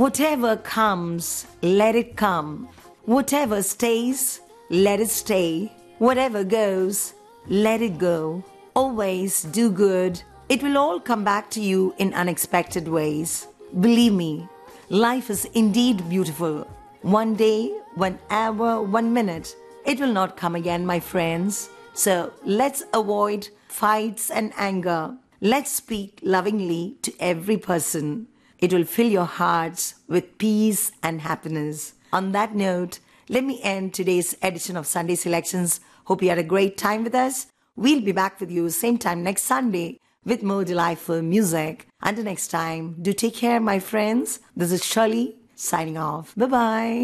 Whatever comes, let it come. Whatever stays, let it stay. Whatever goes, let it go. Always do good. It will all come back to you in unexpected ways. Believe me, life is indeed beautiful. One day, 1 hour, 1 minute, it will not come again, my friends. So let's avoid fights and anger. Let's speak lovingly to every person. It will fill your hearts with peace and happiness. On that note, let me end today's edition of Sunday Selections. Hope you had a great time with us. We'll be back with you same time next Sunday with more delightful music. Until next time, do take care, my friends. This is Shirley signing off. Bye-bye.